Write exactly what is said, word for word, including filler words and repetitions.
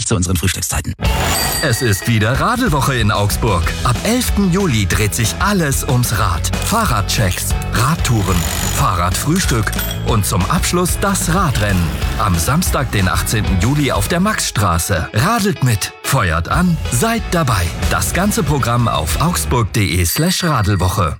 nicht zu unseren Frühstückszeiten. Es ist wieder Radelwoche in Augsburg. Ab elften Juli dreht sich alles ums Rad. Fahrradchecks, Radtouren, Fahrradfrühstück und zum Abschluss das Radrennen. Am Samstag, den achtzehnten Juli auf der Maxstraße. Radelt mit, feuert an, seid dabei. Das ganze Programm auf augsburg.de slash Radelwoche.